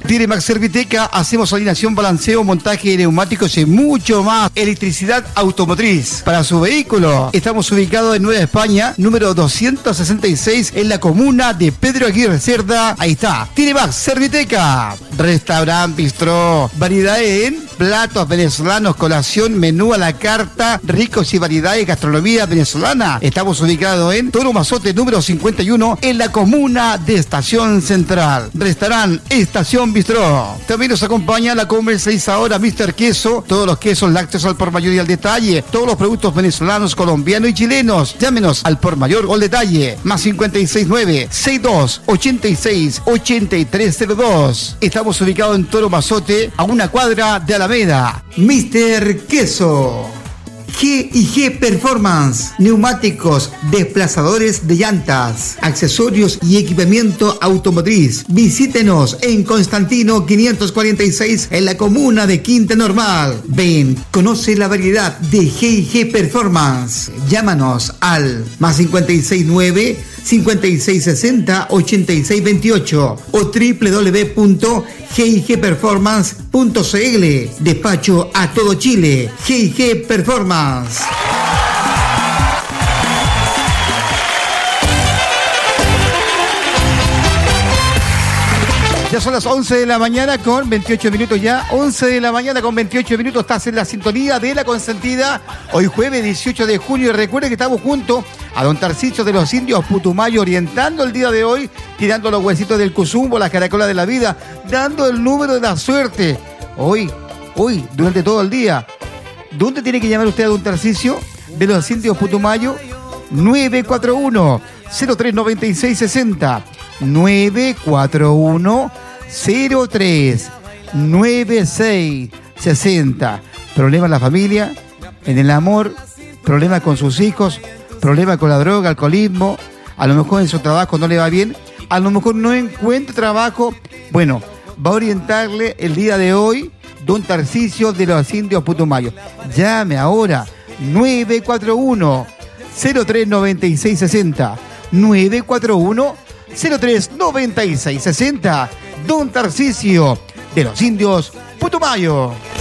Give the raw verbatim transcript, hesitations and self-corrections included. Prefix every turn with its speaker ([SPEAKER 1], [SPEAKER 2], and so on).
[SPEAKER 1] Diremax Serviteca, hacemos alineación, balanceo, montaje de neumáticos y mucho más. Electricidad automotriz para su vehículo. Estamos ubicados en Nueva España, número doscientos sesenta y seis, en la comuna de Pedro Aguirre Cerda. Ahí está, Diremax Serviteca. Restaurant Bistró, variedad en platos venezolanos, colación, menú a la carta, ricos y variedades de gastronomía venezolana. Estamos ubicados en Toro Mazote, número cincuenta y uno, en la comuna de Estación Central. Restaurant Estación Bistró. También nos acompaña la comercializadora míster Queso, todos los quesos lácteos al por mayor y al detalle, todos los productos venezolanos, colombianos y chilenos. Llámenos al por mayor o al detalle, más cincuenta y seis nueve, sesenta y dos, ochenta y seis, ochenta y tres cero dos. Estamos ubicados en Toro Mazote, a una cuadra de Alameda. míster Queso. G y G Performance, neumáticos, desplazadores de llantas, accesorios y equipamiento automotriz. Visítenos en Constantino quinientos cuarenta y seis, en la comuna de Quinta Normal. Ven, conoce la variedad de G y G Performance. Llámanos al más cincuenta y seis nueve, cincuenta y seis sesenta, ochenta y seis veintiocho o doble u doble u doble u punto g i g performance punto c l. Despacho a todo Chile. G y G Performance. Ya son las once de la mañana con veintiocho minutos ya. once de la mañana con veintiocho minutos. Estás en la sintonía de La Consentida. Hoy jueves dieciocho de junio. Y recuerden que estamos juntos a don Tarcisio de los Indios Putumayo, orientando el día de hoy, tirando los huesitos del cuzumbo, las caracolas de la vida, dando el número de la suerte. Hoy, hoy, durante todo el día. ¿Dónde tiene que llamar usted a don Tarcisio de los Indios Putumayo? nueve cuatro uno, cero tres nueve seis seis cero. nueve cuatro uno, cero tres nueve seis seis cero. Problemas en la familia, en el amor, problemas con sus hijos, problemas con la droga, alcoholismo, a lo mejor en su trabajo no le va bien, a lo mejor no encuentra trabajo. Bueno, va a orientarle el día de hoy don Tarcisio de los Indios Putumayo. Llame ahora, nueve cuatro uno, cero tres nueve seis seis cero. nueve cuatro uno, cero tres nueve seis seis cero. Don Tarcisio de los Indios Putumayo.